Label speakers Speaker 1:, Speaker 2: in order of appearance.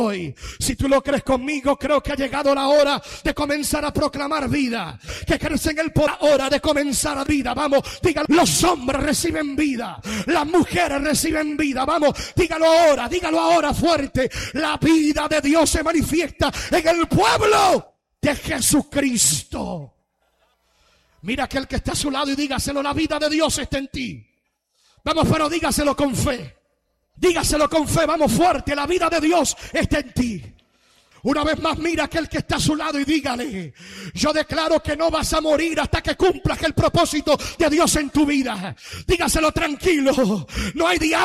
Speaker 1: hoy. Si tú lo crees conmigo, creo que ha llegado la hora de comenzar a proclamar vida. Que crees en el poder, hora de comenzar a vida. Vamos, dígalo. Los hombres reciben vida, las mujeres reciben vida. Vamos, dígalo ahora fuerte. La vida de Dios se manifiesta en el pueblo de Jesucristo. Mira aquel que está a su lado y dígaselo: la vida de Dios está en ti. Vamos, pero dígaselo con fe. Dígaselo con fe, vamos fuerte, la vida de Dios está en ti. Una vez más, mira aquel que está a su lado y dígale: yo declaro que no vas a morir hasta que cumplas el propósito de Dios en tu vida. Dígaselo tranquilo, no hay diablo